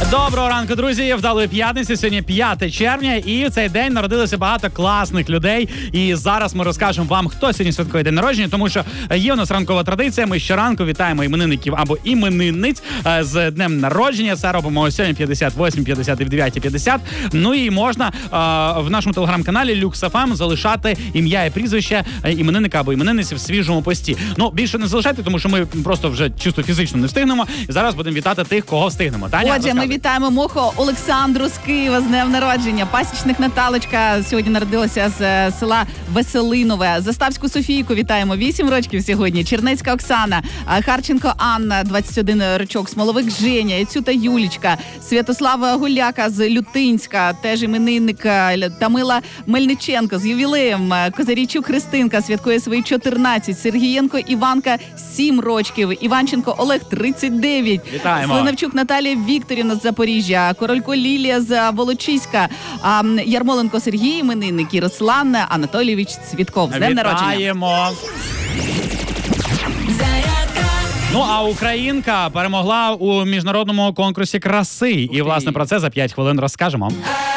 Доброго ранку, друзі! Вдалої п'ятниці. Сьогодні 5 червня, і в цей день народилося багато класних людей. І зараз ми розкажемо вам, хто сьогодні святкує день народження, тому що є у нас ранкова традиція. Ми щоранку вітаємо іменинників або іменинниць з днем народження. Це робимо о 7:58, 50 і в 9:50. Ну і можна в нашому телеграм-каналі Lux.FM залишати ім'я і прізвище іменинника або іменинниці в свіжому пості. Ну, більше не залишайте, тому що ми просто вже чисто фізично не встигнемо. І зараз будемо вітати тих, кого встигнемо. Таня, отже, ми вітаємо Мохо Олександру з Києва з днем народження. Пасічник Наталочка сьогодні народилася з села Веселинове. Заставську Софійку вітаємо, 8 років сьогодні. Чернецька Оксана, Харченко Анна, 21 рочок, Смоловик Женя, Яцюта Юлічка, Святослава Гуляка з Лютинська, теж іменинник, Тамила Мельниченко з ювілеєм, Козарійчук Христинка святкує свої 14, Сергієнко Іванка 7 років, Іванченко Олег 39. Вітаємо. Слинавчук Наталія Вікторівна з Запоріжжя, Королько Лілія з Волочиська, Ярмоленко Сергій іменинник і Руслан Анатолійович Цвітков. З днем народження. Вітаємо! Ну, а українка перемогла у міжнародному конкурсі краси. І, власне, про це за 5 хвилин розкажемо.